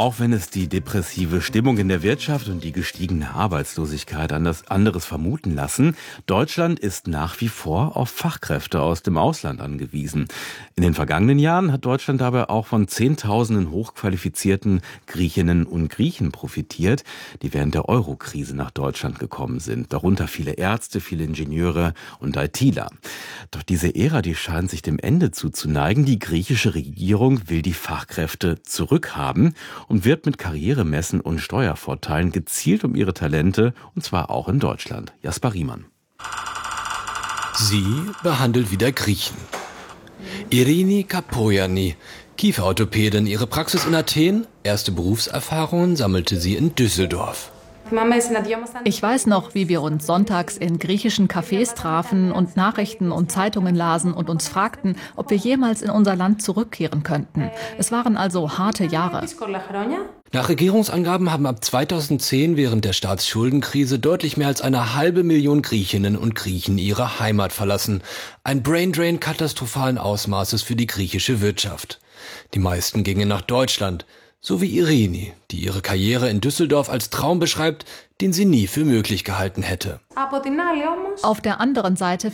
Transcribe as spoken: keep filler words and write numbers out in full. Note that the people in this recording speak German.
Auch wenn es die depressive Stimmung in der Wirtschaft und die gestiegene Arbeitslosigkeit anders, anderes vermuten lassen, Deutschland ist nach wie vor auf Fachkräfte aus dem Ausland angewiesen. In den vergangenen Jahren hat Deutschland dabei auch von Zehntausenden hochqualifizierten Griechinnen und Griechen profitiert, die während der Euro-Krise nach Deutschland gekommen sind. Darunter viele Ärzte, viele Ingenieure und ITler. Doch diese Ära, die scheint sich dem Ende zuzuneigen. Die griechische Regierung will die Fachkräfte zurückhaben und wird mit Karrieremessen und Steuervorteilen gezielt um ihre Talente, und zwar auch in Deutschland. Jasper Riemann. Sie behandelt wieder Griechen. Irini Kapoyani, Kieferorthopädin, ihre Praxis in Athen, erste Berufserfahrungen sammelte sie in Düsseldorf. Ich weiß noch, wie wir uns sonntags in griechischen Cafés trafen und Nachrichten und Zeitungen lasen und uns fragten, ob wir jemals in unser Land zurückkehren könnten. Es waren also harte Jahre. Nach Regierungsangaben haben ab zweitausendzehn während der Staatsschuldenkrise deutlich mehr als eine halbe Million Griechinnen und Griechen ihre Heimat verlassen. Ein Braindrain katastrophalen Ausmaßes für die griechische Wirtschaft. Die meisten gingen nach Deutschland. So wie Irini, die ihre Karriere in Düsseldorf als Traum beschreibt, den sie nie für möglich gehalten hätte. Auf der anderen Seite